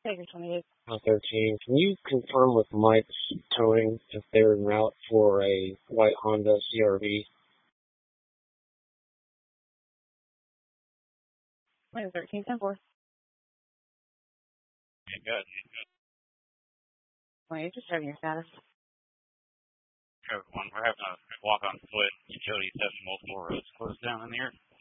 Taker 28. 13. Can you confirm with Mike's towing if they're en route for a white Honda CRV? Taker 13, 10 4. Good. 28, just checking your status. Everyone, we're having a walk on foot utility test multiple roads closed down in here.